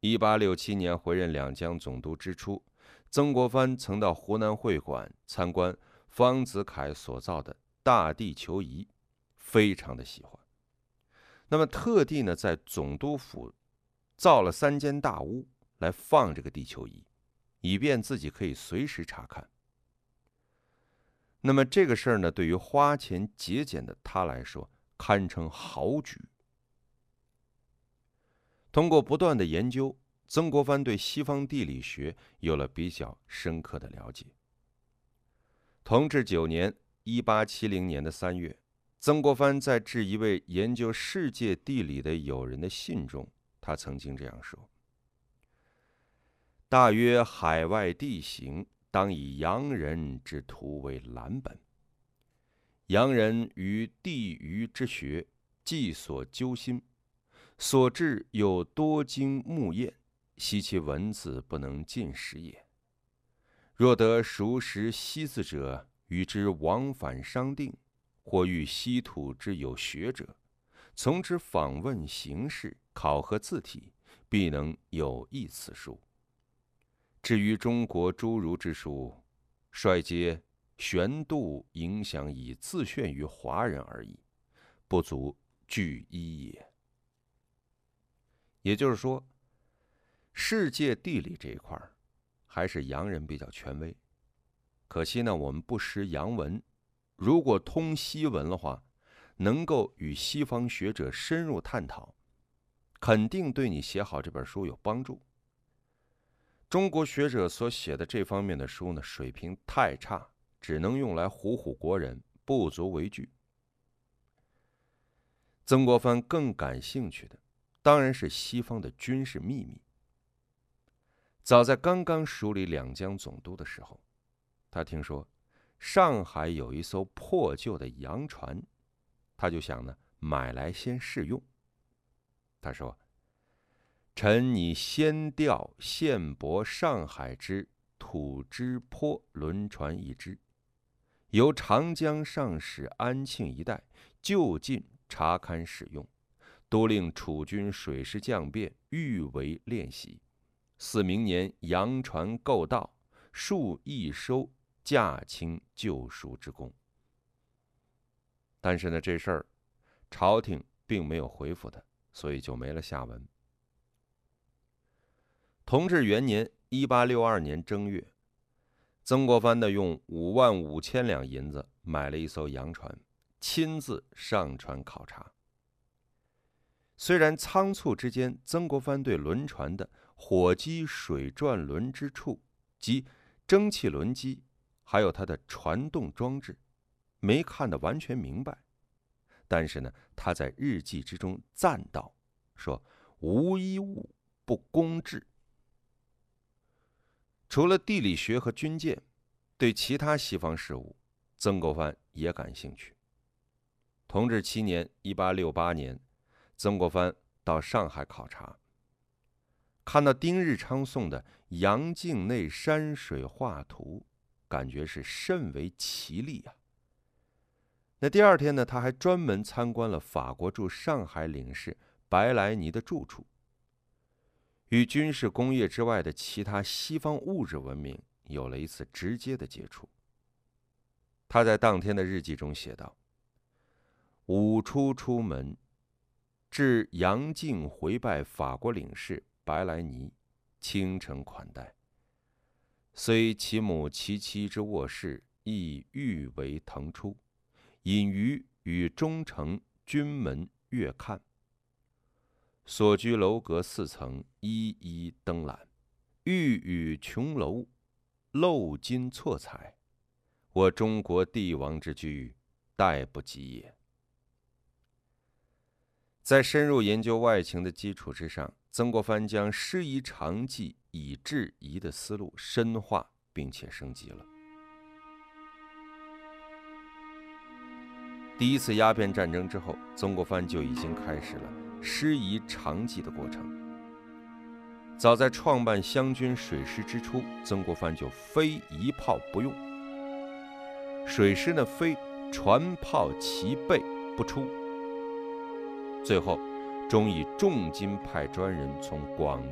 1867年回任两江总督之初，曾国藩曾到湖南会馆参观方子恺所造的大地球仪，非常的喜欢。那么特地呢，在总督府造了3间大屋来放这个地球仪，以便自己可以随时查看。那么这个事儿呢，对于花钱节俭的他来说，堪称豪举。通过不断的研究，曾国藩对西方地理学有了比较深刻的了解。同治9年（1870年3月），曾国藩在致一位研究世界地理的友人的信中，他曾经这样说：大约海外地形，当以洋人之图为蓝本。洋人于地舆之学，既所究心，所至有多经目验，悉其文字不能尽识也。若得熟识西字者，与之往返商定，或遇稀土之有学者，从之访问形式，考核字体，必能有益此书。至于中国诸儒之书，率皆玄度影响以自炫于华人而已，不足据一也。也就是说，世界地理这一块还是洋人比较权威。可惜呢，我们不识洋文，如果通西文的话，能够与西方学者深入探讨，肯定对你写好这本书有帮助。中国学者所写的这方面的书呢，水平太差，只能用来唬唬国人，不足为惧。曾国藩更感兴趣的当然是西方的军事秘密。早在刚刚梳理两江总督的时候，他听说上海有一艘破旧的洋船，他就想呢买来先试用。他说：臣拟先调现泊上海之土之坡轮船一只，由长江上使安庆一带就近查勘使用，都令楚军水师将便预为练习。似明年洋船购到，数易收驾轻就熟之功。但是呢，这事儿朝廷并没有回复他，所以就没了下文。同治元年1862年正月，曾国藩用55000两银子买了一艘洋船，亲自上船考察。虽然仓促之间，曾国藩对轮船的火机水转轮之处及蒸汽轮机，还有它的传动装置，没看得完全明白。但是呢，他在日记之中赞道说：无一物不公治。除了地理学和军舰，对其他西方事物，曾国藩也感兴趣。同治7年1868年，曾国藩到上海考察，看到丁日昌送的洋境内山水画图，感觉是甚为奇丽啊。那第二天呢，他还专门参观了法国驻上海领事白莱尼的住处，与军事工业之外的其他西方物质文明有了一次直接的接触。他在当天的日记中写道：午出出门，至洋境回拜法国领事白莱尼，倾城款待。虽其母其妻之卧室，亦愈为腾出，隐于与中城军门阅看。所居楼阁4层，一一灯览，玉宇琼楼，镂金错彩，我中国帝王之居，殆不及也。在深入研究外情的基础之上，曾国藩将师夷长技以制夷的思路深化并且升级了。第一次鸦片战争之后，曾国藩就已经开始了师夷长技的过程。早在创办湘军水师之初，曾国藩就非一炮不用，水师呢非船炮齐备不出。最后终以重金派专人从广